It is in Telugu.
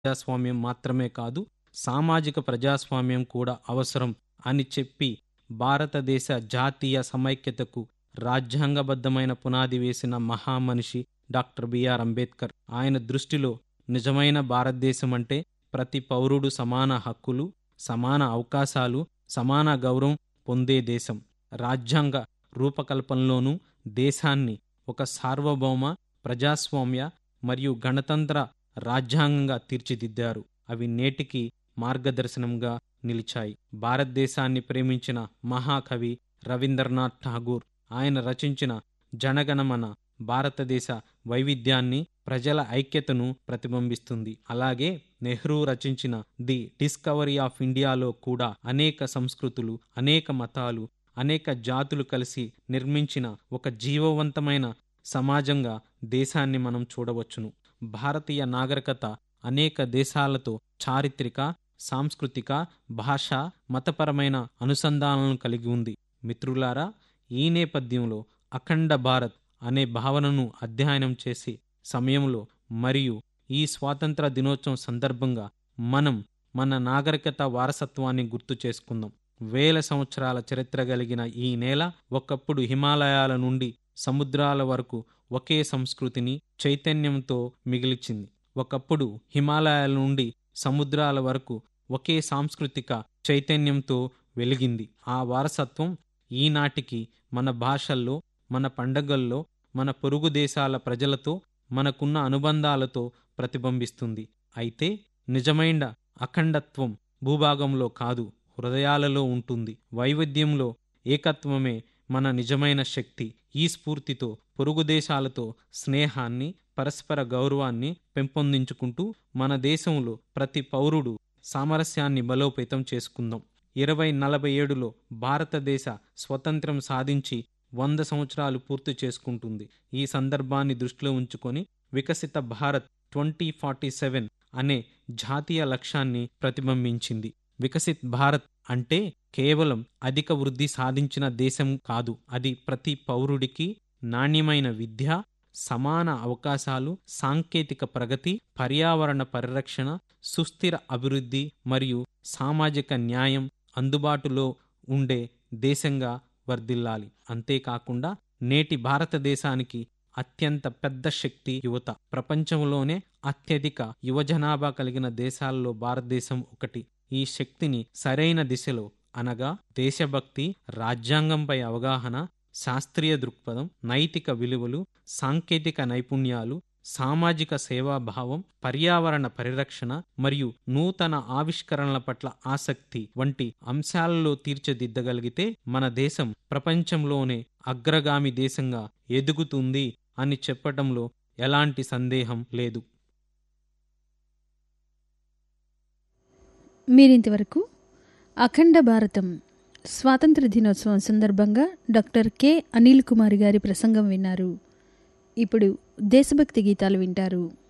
ప్రజాస్వామ్యం మాత్రమే కాదు, సామాజిక ప్రజాస్వామ్యం కూడా అవసరం అని చెప్పి భారతదేశ జాతీయ సమైక్యతకు రాజ్యాంగబద్ధమైన పునాది వేసిన మహామనిషి డాక్టర్ బిఆర్ అంబేద్కర్. ఆయన దృష్టిలో నిజమైన భారతదేశం అంటే ప్రతి పౌరుడు సమాన హక్కులు, సమాన అవకాశాలు, సమాన గౌరవం పొందే దేశం. రాజ్యాంగ రూపకల్పనలోనూ దేశాన్ని ఒక సార్వభౌమ, ప్రజాస్వామ్య మరియు గణతంత్ర రాజ్యాంగంగా తీర్చిదిద్దారు. అవి నేటికి మార్గదర్శనంగా నిలిచాయి. భారతదేశాన్ని ప్రేమించిన మహాకవి రవీంద్రనాథ్ ఠాగూర్ ఆయన రచించిన జనగణమన భారతదేశ వైవిధ్యాన్ని, ప్రజల ఐక్యతను ప్రతిబింబిస్తుంది. అలాగే నెహ్రూ రచించిన ది డిస్కవరీ ఆఫ్ ఇండియాలో కూడా అనేక సంస్కృతులు, అనేక మతాలు, అనేక జాతులు కలిసి నిర్మించిన ఒక జీవవంతమైన సమాజంగా దేశాన్ని మనం చూడవచ్చును. భారతీయ నాగరికత అనేక దేశాలతో చారిత్రక, సాంస్కృతిక, భాషా, మతపరమైన అనుసంధానాలను కలిగి ఉంది. మిత్రులారా, ఈ నేపథ్యంలో అఖండ భారత్ అనే భావనను అధ్యయనం చేసే సమయంలో మరియు ఈ స్వాతంత్ర దినోత్సవం సందర్భంగా మనం మన నాగరికత వారసత్వాన్ని గుర్తు చేసుకుందాం. వేల సంవత్సరాల చరిత్ర కలిగిన ఈ నేల ఒకప్పుడు హిమాలయాల నుండి సముద్రాల వరకు ఒకే సంస్కృతిని, చైతన్యంతో మిగిల్చింది. ఒకప్పుడు హిమాలయాల నుండి సముద్రాల వరకు ఒకే సాంస్కృతిక చైతన్యంతో వెలిగింది. ఆ వారసత్వం ఈనాటికి మన భాషల్లో, మన పండగల్లో, మన పొరుగు దేశాల ప్రజలతో మనకున్న అనుబంధాలతో ప్రతిబింబిస్తుంది. అయితే నిజమైన అఖండత్వం భూభాగంలో కాదు, హృదయాలలో ఉంటుంది. వైవిధ్యంలో ఏకత్వమే మన నిజమైన శక్తి. ఈ స్ఫూర్తితో పొరుగు దేశాలతో స్నేహాన్ని, పరస్పర గౌరవాన్ని పెంపొందించుకుంటూ మన దేశంలో ప్రతి పౌరుడు సామరస్యాన్ని బలోపేతం చేసుకుందాం. 2047లో భారతదేశ స్వతంత్రం సాధించి 100 సంవత్సరాలు పూర్తి చేసుకుంటుంది. ఈ సందర్భాన్ని దృష్టిలో ఉంచుకొని వికసిత భారత్ 2047 అనే జాతీయ లక్ష్యాన్ని ప్రతిబింబించింది. వికసిత్ భారత్ అంటే కేవలం అధిక వృద్ధి సాధించిన దేశం కాదు. అది ప్రతి పౌరుడికి నాణ్యమైన విద్య, సమాన అవకాశాలు, సాంకేతిక ప్రగతి, పర్యావరణ పరిరక్షణ, సుస్థిర అభివృద్ధి మరియు సామాజిక న్యాయం అందుబాటులో ఉండే దేశంగా వర్ధిల్లాలి. అంతేకాకుండా నేటి భారతదేశానికి అత్యంత పెద్ద శక్తి యువత. ప్రపంచంలోనే అత్యధిక యువజనాభా కలిగిన దేశాల్లో భారతదేశం ఒకటి. ఈ శక్తిని సరైన దిశలో, అనగా దేశభక్తి, రాజ్యాంగంపై అవగాహన, శాస్త్రీయ దృక్పథం, నైతిక విలువలు, సాంకేతిక నైపుణ్యాలు, సామాజిక సేవాభావం, పర్యావరణ పరిరక్షణ మరియు నూతన ఆవిష్కరణల పట్ల ఆసక్తి వంటి అంశాలలో తీర్చిదిద్దగలిగితే మన దేశం ప్రపంచంలోనే అగ్రగామి దేశంగా ఎదుగుతుంది అని చెప్పటంలో ఎలాంటి సందేహం లేదు. మీరింతవరకు అఖండ భారతం స్వాతంత్ర దినోత్సవం సందర్భంగా డాక్టర్ కె అనిల్ కుమార్ గారి ప్రసంగం విన్నారు. ఇప్పుడు దేశభక్తి గీతాలు వింటారు.